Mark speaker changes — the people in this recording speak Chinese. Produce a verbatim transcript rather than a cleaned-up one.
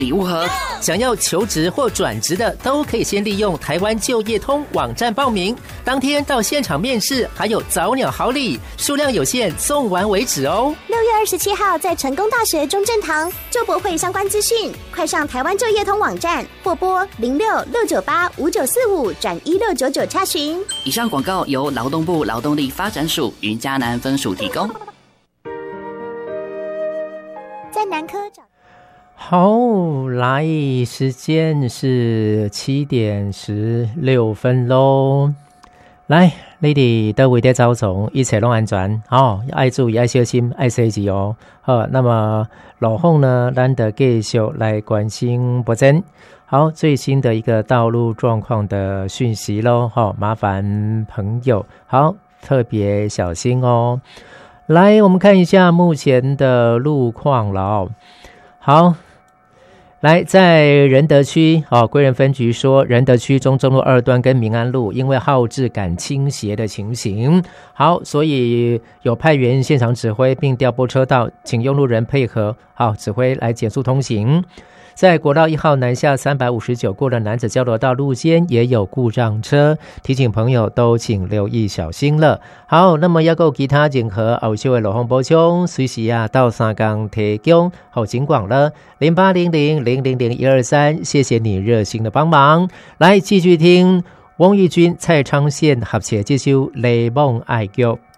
Speaker 1: 礼物盒。想要求职或转职的都可以先利用台湾就业通网站报名，当天到现场面试，还有早鸟好礼，数量有限，送完为止哦。
Speaker 2: 六月二十七号在成功大学中正堂就博会相关资讯，快上台湾就业通网站或拨零六六九八五九四五转一六九九查询。
Speaker 3: 以上广告由劳动部劳动力发展署与嘉南分署提供。
Speaker 2: 在南科找
Speaker 4: 好，来，时间是七点十六分喽。来，你哋都为得走从一切拢安全哦，爱注意，爱小心，爱小心哦。好，那么路况呢，咱得继续来关心不真。好，最新的一个道路状况的讯息咯，好，麻烦朋友好特别小心哦。来，我们看一下目前的路况了哦。好。来，在仁德区哦，归仁分局说，仁德区中正路二段跟民安路因为号志感倾斜的情形，好，所以有派员现场指挥并调拨车道，请用路人配合好指挥来减速通行。在国道一号南下三百五十九过了南子交流道路间也有故障车，提醒朋友都请留意小心了。好，那么要有其他任何后续的路况补充，随时啊到三港提供好警广了零八零零零零零一二三，谢谢你热心的帮忙。来继续听翁玉君、蔡昌宪合写这首《雷梦爱曲》。